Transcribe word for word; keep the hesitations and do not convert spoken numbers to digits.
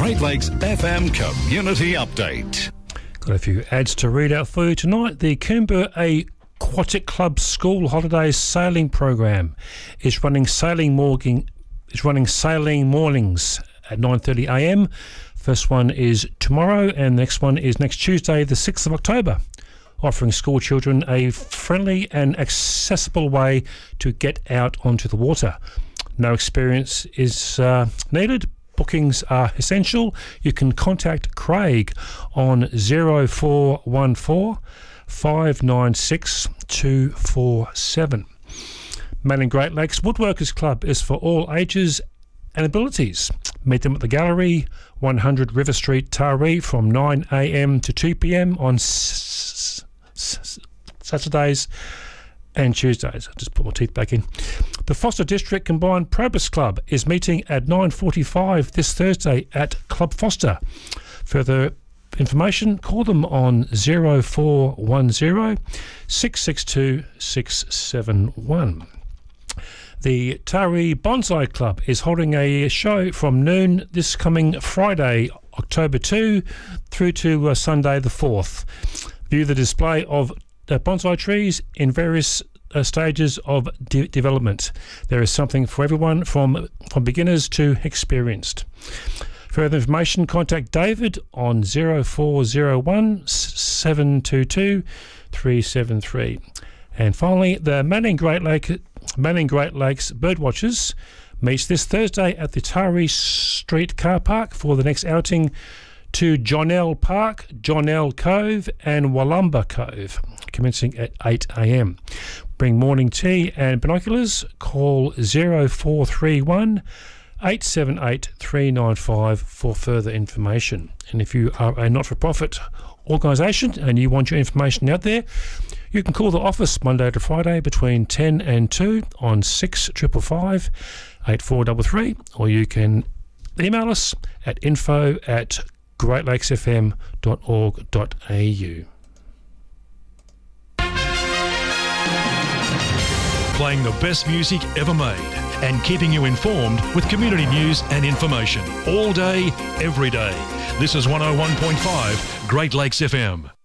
Great Lakes F M Community Update. Got a few ads to read out for you tonight. The Coomber Aquatic Club School Holidays Sailing Program is running sailing morning is running sailing mornings at nine thirty a m. First one is tomorrow, and the next one is next Tuesday, the sixth of October, offering school children a friendly and accessible way to get out onto the water. No experience is uh, needed. Bookings are essential. You can contact Craig on zero four one four, five nine six, two four seven. Manning Great Lakes Woodworkers Club is for all ages and abilities. Meet them at the Gallery, one hundred River Street, Taree, from nine a m to two p m on s- s- Saturdays and Tuesdays. I'll just put my teeth back in. The Foster District Combined Probus Club is meeting at nine forty-five this Thursday at Club Foster. Further information, call them on zero four one zero, six six two, six seven one. The Taree Bonsai Club is holding a show from noon this coming Friday, October second, through to uh, Sunday the fourth. View the display of uh, bonsai trees in various uh, stages of de- development. There is something for everyone, from, from beginners to experienced. Further information, contact David on zero four zero one, seven two two, three seven three. And finally, the Manning Great Lake Manning Great Lakes Birdwatchers meets this Thursday at the Taree Street Car Park for the next outing to Johnell Park, Johnell Cove and Wallumba Cove, commencing at eight a m. Bring morning tea and binoculars. Call zero four three one, eight seven eight, three nine five for further information. And if you are a not-for-profit organisation and you want your information out there, you can call the office Monday to Friday between ten and two on six five five, eight four three three, or you can email us at info at great lakes f m dot org dot a u. Playing the best music ever made and keeping you informed with community news and information all day, every day. This is one oh one point five Great Lakes F M.